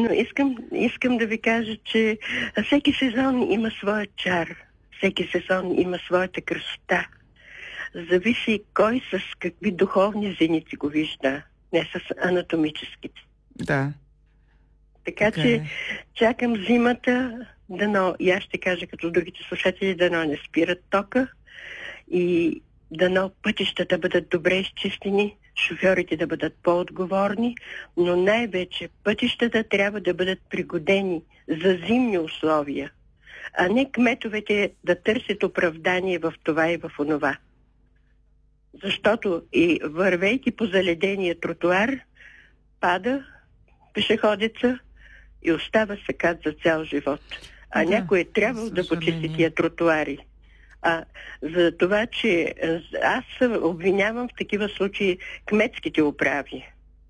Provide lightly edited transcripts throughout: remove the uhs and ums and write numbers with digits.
Но искам да ви кажа, че всеки сезон има своя чар. Всеки сезон има своята красота. Зависи кой с какви духовни зеници го вижда, не с анатомическите. Да. Така че чакам зимата, дано, и аз ще кажа като другите слушатели, дано не спират тока и дано пътищата бъдат добре изчистени, шофьорите да бъдат по-отговорни, но най-вече пътищата трябва да бъдат пригодени за зимни условия, а не кметовете да търсят оправдание в това и в онова. Защото и вървейки по заледения тротуар, пада пешеходеца и остава сакат за цял живот. А някой е трябвало да почисти тия тротуари. За това, че аз обвинявам в такива случаи кметските управи.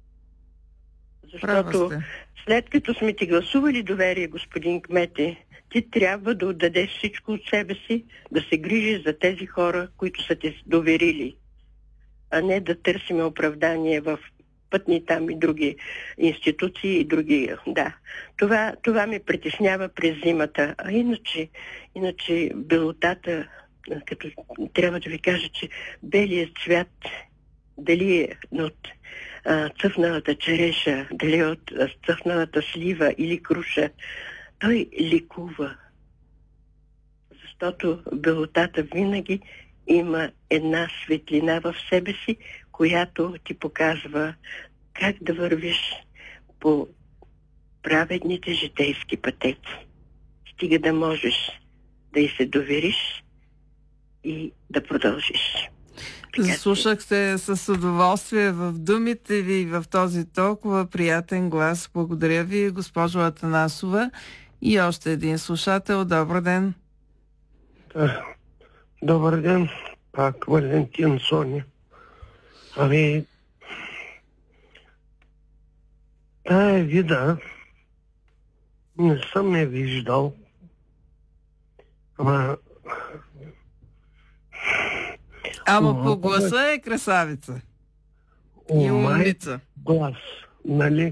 Защото след като сме ти гласували доверие, господин кмете, ти трябва да отдадеш всичко от себе си, да се грижиш за тези хора, които са ти доверили, а не да търсиме оправдание в пътни там и други институции и други. Да. Това ме притеснява през зимата. А иначе белотата, като трябва да ви кажа, че белият цвят, дали е от цъфналата череша, дали е от цъфналата слива или круша, той ликува. Защото белотата винаги има една светлина в себе си, която ти показва как да вървиш по праведните житейски пътеки. Стига да можеш да й се довериш и да продължиш. Слушах се с удоволствие в думите ви, в този толкова приятен глас. Благодаря ви, госпожо Атанасова. И още един слушател. Добър ден. Добър ден. Пак Валентин Соня. Тая вида не съм я виждал. Ама по гласа е красавица. И умница. Глас, нали?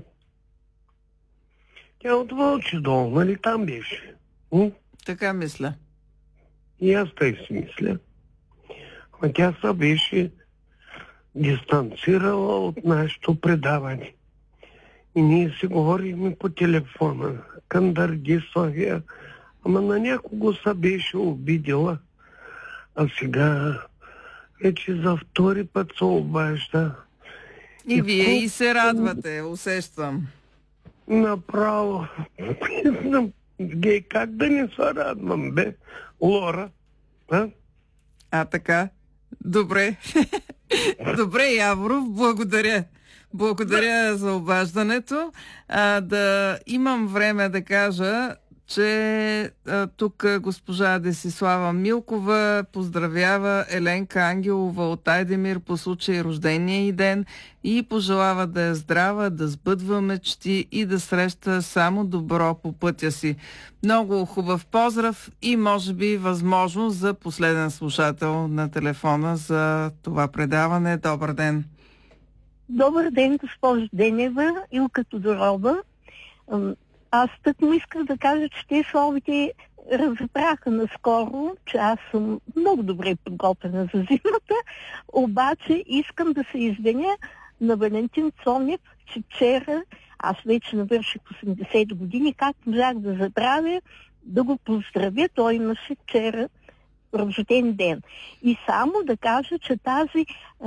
Тя от Вълчи дол, нали там беше? Така мисля. И аз тъй си мисля. А тя се беше дистанцирала от нашето предаване. И ние си говорихме по телефона. Кандърги, София. Ама на някого се беше обидела. А сега вече за втори път се обажда. И вие и се радвате, усещам. Направо. Гей, как да не се радвам, бе? Лора. Така. Добре. Добре, Яворов, благодаря. Благодаря за обаждането. Да имам време да кажа, че тук госпожа Десислава Милкова поздравява Еленка Ангелова от Айдемир по случай рождения й ден и пожелава да е здрава, да сбъдва мечти и да среща само добро по пътя си. Много хубав поздрав и може би възможност за последен слушател на телефона за това предаване. Добър ден! Добър ден, госпожо Денева, Илка Тодорова. Аз тъкмо исках да кажа, че те словите разбраха наскоро, че аз съм много добре подготвена за зимата, обаче искам да се извиня на Валентин Цонев, че вчера, аз вече навърших 80 години, как можах да забравя да го поздравя, той имаше вчера рожден ден. И само да кажа, че тази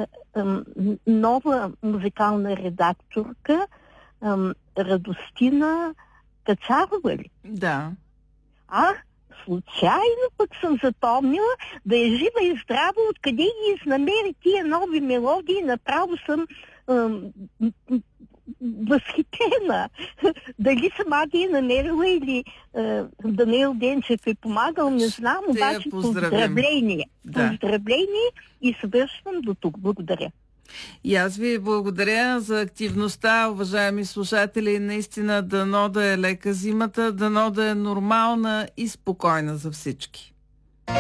нова музикална редакторка, Радостина Кацарова ли? Да. Случайно пък съм запомнила да е жива и здрава, откъде ги изнамери тия нови мелодии, направо съм възхитена. Дали сама ги е намерила или Даниел Денчев е помагал, не знам, обаче поздравление. Да. Поздравление и съвършвам до тук. Благодаря. И аз ви благодаря за активността, уважаеми слушатели. Наистина дано да е лека зимата, дано да е нормална и спокойна за всички.